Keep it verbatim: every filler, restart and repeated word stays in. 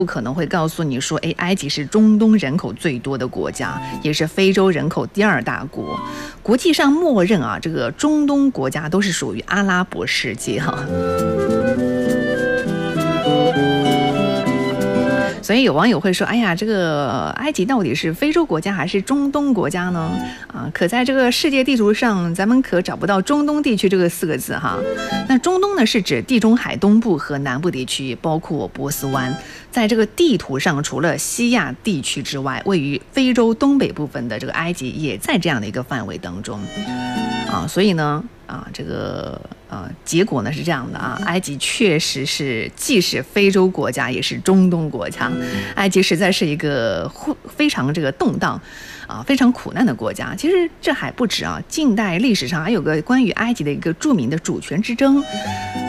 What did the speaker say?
不可能会告诉你说，哎，埃及是中东人口最多的国家，也是非洲人口第二大国。国际上默认啊，这个中东国家都是属于阿拉伯世界哈。所以有网友会说，哎呀，这个埃及到底是非洲国家还是中东国家呢？啊，可在这个世界地图上，咱们可找不到中东地区这个四个字哈。那中东呢，是指地中海东部和南部地区，包括波斯湾。在这个地图上，除了西亚地区之外，位于非洲东北部分的这个埃及也在这样的一个范围当中。啊，所以呢，啊，这个呃，结果呢是这样的啊，埃及确实是既是非洲国家，也是中东国家。埃及实在是一个非常这个动荡啊，非常苦难的国家。其实这还不止啊，近代历史上还有个关于埃及的一个著名的主权之争。